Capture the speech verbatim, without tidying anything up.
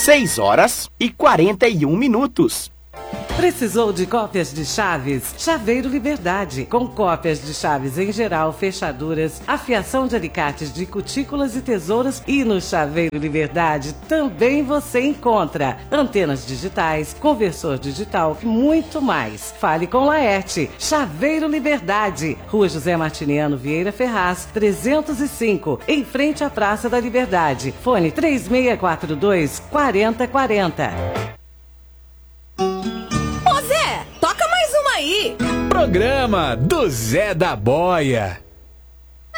seis horas e quarenta e um minutos. Precisou de cópias de chaves? Chaveiro Liberdade, com cópias de chaves em geral, fechaduras, afiação de alicates de cutículas e tesouras. E no Chaveiro Liberdade também você encontra antenas digitais, conversor digital e muito mais. Fale com Laerte. Chaveiro Liberdade, Rua José Martiniano Vieira Ferraz, trezentos e cinco, em frente à Praça da Liberdade. Fone três seis quatro dois, quatro zero quatro zero. Toca mais uma aí! Programa do Zé da Boia.